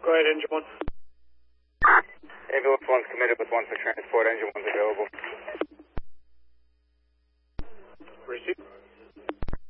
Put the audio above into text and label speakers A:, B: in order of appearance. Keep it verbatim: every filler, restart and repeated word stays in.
A: Go ahead, engine one.
B: Ambulance one's committed with one for transport. Engine one's available.